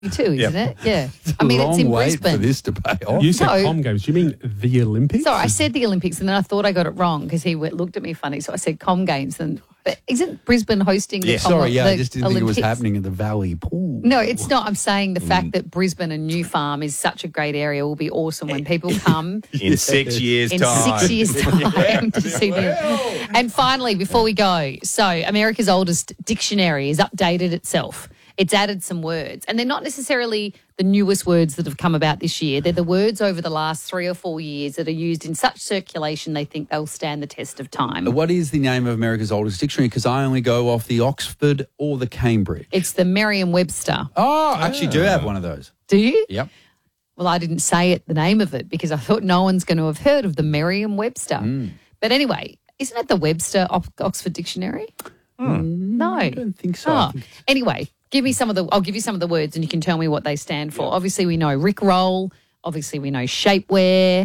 too, isn't it? Yeah. I mean, it's Long in wait Brisbane. for this to pay off. You said No. Com Games. You mean the Olympics? Sorry, I said the Olympics, and then I thought I got it wrong because he looked at me funny. So I said Com Games. But isn't Brisbane hosting the Sorry, I the just didn't think it was Olympics? happening in the Valley Pool. No, it's not. I'm saying the fact that Brisbane and New Farm is such a great area will be awesome when people come In 6 years' in time. 6 years' time to see them. And finally, before we go, so America's oldest dictionary has updated itself. It's added some words, and they're not necessarily the newest words that have come about this year. They're the words over the last 3 or 4 years that are used in such circulation they think they'll stand the test of time. What is the name of America's oldest dictionary? Because I only go off the Oxford or the Cambridge. It's the Merriam-Webster. Oh, I actually do have one of those. Do you? Yep. Well, I didn't say it, the name of it, because I thought no one's going to have heard of the Merriam-Webster. But anyway, isn't it the Webster Oxford Dictionary? No. I don't think so. Oh. Anyway, I'll give you some of the words and you can tell me what they stand for. Obviously, we know Rickroll. Obviously, we know shapewear.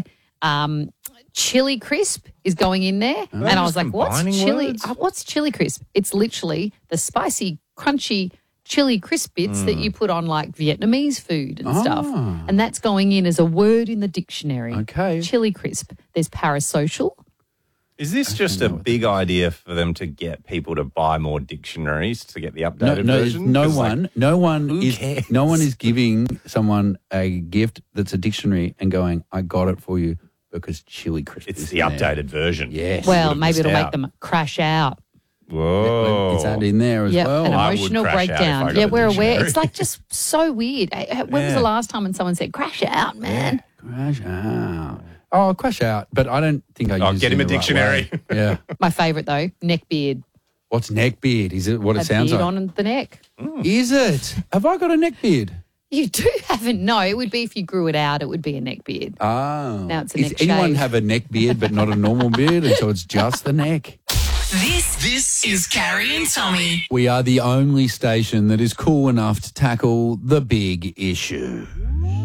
Chili crisp is going in there. And I was like, what's combining chili? words? What's chili crisp? It's literally the spicy, crunchy chili crisp bits that you put on like Vietnamese food and stuff. And that's going in as a word in the dictionary. Okay. Chili crisp. There's parasocial. Is this just a big idea for them to get people to buy more dictionaries to get the updated version? No 'Cause, like, one who cares? no one is giving someone a gift that's a dictionary and going, I got it for you because chili crisp. it's is the in there. updated version. Yes. Well, would've maybe it'll missed make out. them crash out. Whoa. It's that in there as well. An I would emotional crash out if I breakdown. got Yeah, a we're aware. dictionary. It's like just so weird. When was Yeah. the last time when someone said crash out, man? Crash out. Oh, crash out. But I don't think I Oh, use get it him in a the right dictionary. way. Yeah. My favourite though, neck beard. What's neck beard? Is it what it A sounds beard like? on the neck. Is it? Have I got a neck beard? You do haven't. No, it would be if you grew it out. It would be a neck beard. Oh. Now it's a Does neck anyone shave. have a neck beard but not a normal beard? And so it's just the neck. This is Carrie and Tommy. We are the only station that is cool enough to tackle the big issue.